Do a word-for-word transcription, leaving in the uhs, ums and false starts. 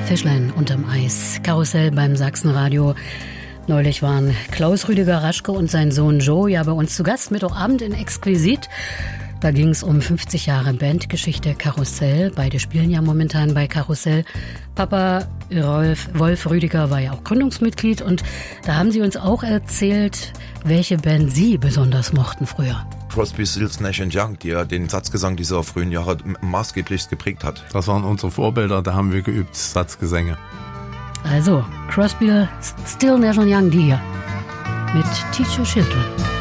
Fischlein unterm Eis. Karussell beim Sachsenradio. Neulich waren Klaus Rüdiger Raschke und sein Sohn Joe ja bei uns zu Gast, Mittwochabend in Exquisit. Da ging es um fünfzig Jahre Bandgeschichte Karussell. Beide spielen ja momentan bei Karussell. Papa Rolf, Wolf Rüdiger war ja auch Gründungsmitglied und da haben sie uns auch erzählt, welche Band sie besonders mochten früher. Crosby, Stills, Nash and Young, die ja den Satzgesang dieser frühen Jahre maßgeblich geprägt hat. Das waren unsere Vorbilder, da haben wir geübt, Satzgesänge. Also, Crosby, Stills, Nash and Young, die hier mit Teach Your Children.